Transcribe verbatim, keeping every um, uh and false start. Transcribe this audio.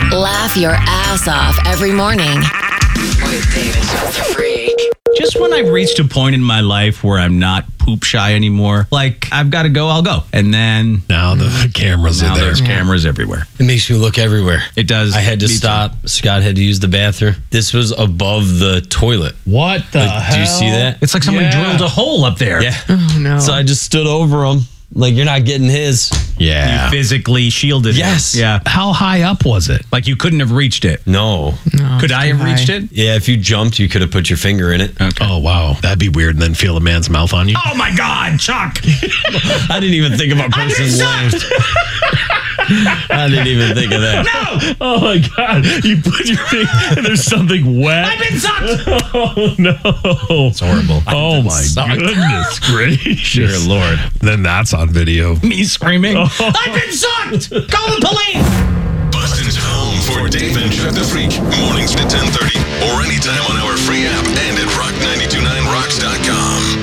Laugh your ass off every morning with Dave and Chuck the Freak. Just when I've reached a point in my life where I'm not poop shy anymore, like I've got to go, I'll go. And then now the cameras now are there. There's cameras everywhere. It makes you look everywhere. It does. I had to Me stop. Too. Scott had to use the bathroom. This was above the toilet. What the like, hell? Do you see that? It's like someone Yeah. drilled a hole up there. Yeah. Oh, no. So I just stood over him. Like, you're not getting his. Yeah. You physically shielded Yes. it. Yeah. How high up was it? Like you couldn't have reached it. No. No, Could it's I too have reached high. it? Yeah, if you jumped, you could have put your finger in it. Okay. Oh, wow. That'd be weird and then feel a man's mouth on you. Oh my God, Chuck. I didn't even think of a person's length. I didn't even think of that. No! Oh, my God. You put your finger and there's something wet. I've been sucked! Oh, no. It's horrible. Oh, my sucked. goodness gracious. Dear Lord. Then that's on video. Me screaming. I've been sucked! Call the police! Boston's home for Dave and Chuck the Freak. Mornings to